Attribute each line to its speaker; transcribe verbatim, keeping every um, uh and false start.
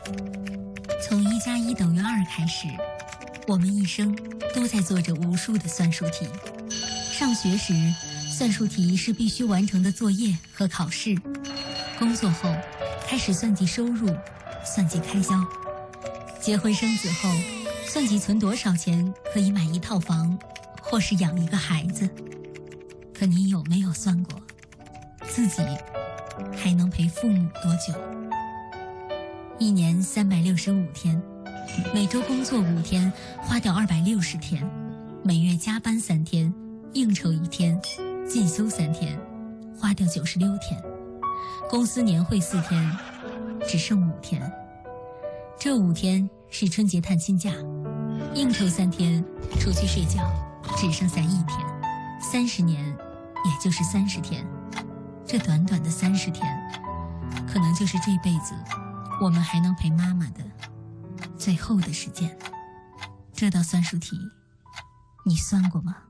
Speaker 1: 从一加一等于二开始，我们一生都在做着无数的算术题。上学时，算术题是必须完成的作业和考试；工作后，开始算计收入，算计开销；结婚生子后，算计存多少钱可以买一套房，或是养一个孩子。可你有没有算过，自己还能陪父母多久？一年三百六十五天，每周工作五天，花掉二百六十天；每月加班三天，应酬一天，进修三天，花掉九十六天；公司年会四天，只剩五天。这五天是春节探亲假，应酬三天，出去睡觉，只剩下一天。三十年，也就是三十天。这短短的三十天，可能就是这辈子我们还能陪妈妈的最后的时间。这道算术题，你算过吗？